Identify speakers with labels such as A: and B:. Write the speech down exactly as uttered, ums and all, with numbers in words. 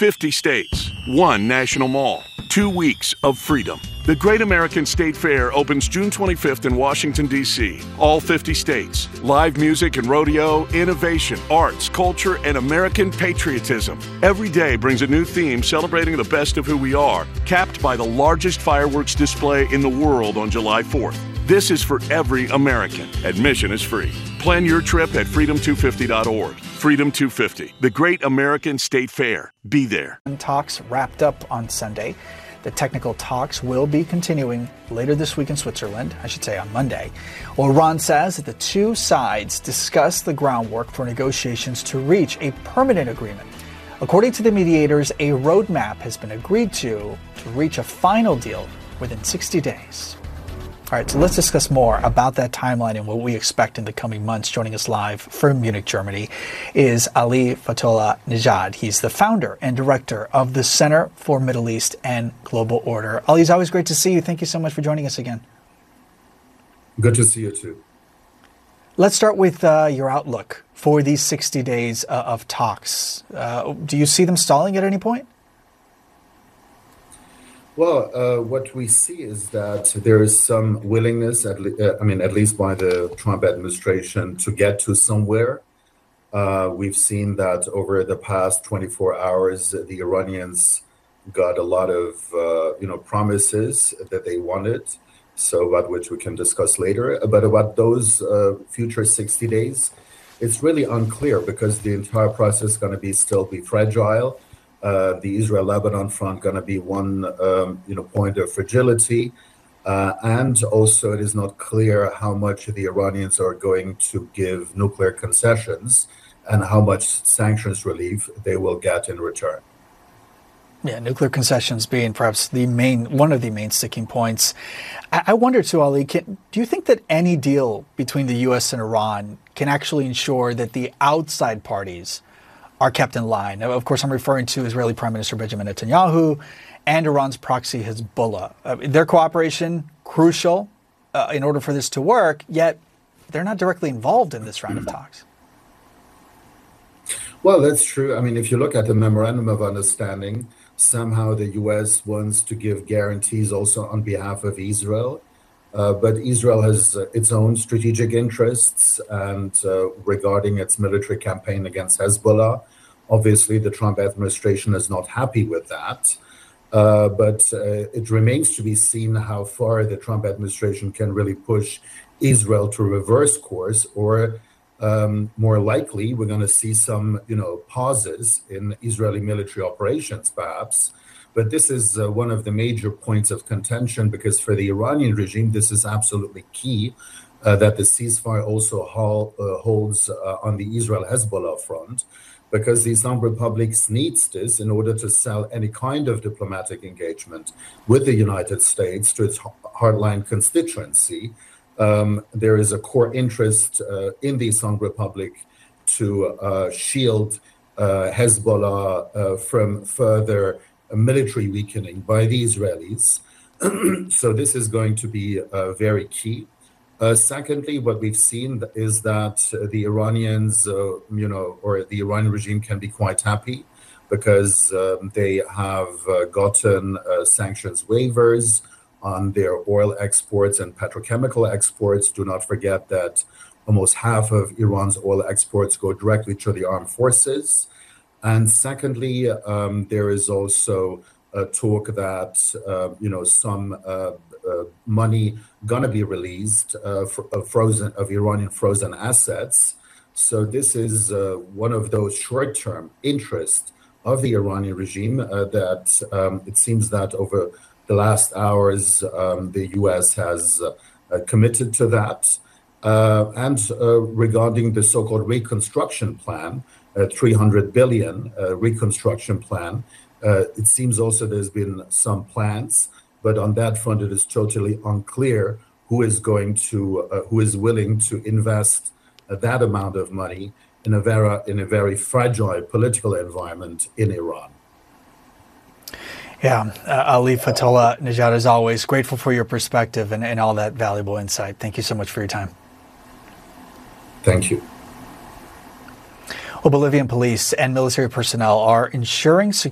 A: fifty states, one national mall, two weeks of freedom. The Great American State Fair opens June twenty-fifth in Washington, D C All fifty states. Live music and rodeo, innovation, arts, culture, and American patriotism. Every day brings a new theme celebrating the best of who we are, capped by the largest fireworks display in the world on July fourth. This is for every American. Admission is free. Plan your trip at freedom two fifty dot org. Freedom two fifty, the Great American State Fair. Be there.
B: Talks wrapped up on Sunday. The technical talks will be continuing later this week in Switzerland, I should say on Monday. Well, Iran says that the two sides discussed the groundwork for negotiations to reach a permanent agreement. According to the mediators, a roadmap has been agreed to to reach a final deal within sixty days. All right, so let's discuss more about that timeline and what we expect in the coming months. Joining us live from Munich, Germany, is Ali Fatollah Nejad. He's the founder and director of the Center for Middle East and Global Order. Ali, it's always great to see you. Thank you so much for joining us again.
C: Good to see you too.
B: Let's start with uh, your outlook for these sixty days uh, of talks. Uh, do you see them stalling at any point?
C: Well, uh, what we see is that there is some willingness, at le- uh, I mean, at least by the Trump administration, to get to somewhere. Uh, we've seen that over the past twenty-four hours, the Iranians got a lot of, uh, you know, promises that they wanted, so about which we can discuss later. But about those uh, future sixty days, it's really unclear because the entire process is going to be still be fragile. Uh, the Israel-Lebanon front going to be one, um, you know, point of fragility, uh, and also it is not clear how much the Iranians are going to give nuclear concessions and how much sanctions relief they will get in return.
B: Yeah, nuclear concessions being perhaps the main, one of the main sticking points. I, I wonder too, Ali, can, do you think that any deal between the U S and Iran can actually ensure that the outside parties are kept in line? Now, of course, I'm referring to Israeli Prime Minister Benjamin Netanyahu and Iran's proxy Hezbollah. Uh, their cooperation, crucial uh, in order for this to work, yet they're not directly involved in this round of talks.
C: Well, that's true. I mean, if you look at the Memorandum of Understanding, somehow the U S wants to give guarantees also on behalf of Israel. Uh, but Israel has uh, its own strategic interests, and uh, regarding its military campaign against Hezbollah, obviously the Trump administration is not happy with that. Uh, but uh, it remains to be seen how far the Trump administration can really push Israel to reverse course, or um, more likely, we're going to see some, you know, pauses in Israeli military operations, perhaps. But this is uh, one of the major points of contention, because for the Iranian regime, this is absolutely key, uh, that the ceasefire also hol- uh, holds uh, on the Israel-Hezbollah front, because the Islamic Republic needs this in order to sell any kind of diplomatic engagement with the United States to its hardline constituency. Um, there is a core interest uh, in the Islamic Republic to uh, shield uh, Hezbollah uh, from further military weakening by the Israelis. So this is going to be uh, very key. Uh, secondly, what we've seen is that uh, the Iranians, uh, you know, or the Iranian regime can be quite happy because um, they have uh, gotten uh, sanctions waivers on their oil exports and petrochemical exports. Do not forget that almost half of Iran's oil exports go directly to the armed forces. And secondly, um, there is also a talk that, uh, you know, some uh, uh, money gonna be released uh, for, of frozen of Iranian frozen assets. So this is uh, one of those short-term interests of the Iranian regime uh, that um, it seems that over the last hours, um, the U S has uh, uh, committed to that. Uh, and uh, regarding the so-called reconstruction plan, uh, three hundred billion uh, reconstruction plan, uh, it seems also there's been some plans, but on that front, it is totally unclear who is going to, uh, who is willing to invest uh, that amount of money in a very, in a very fragile political environment in Iran.
B: Yeah, uh, Ali Fatollah Nejad, as always, grateful for your perspective and, and all that valuable insight. Thank you so much for your time.
C: Thank you.
B: Well, Bolivian police and military personnel are ensuring security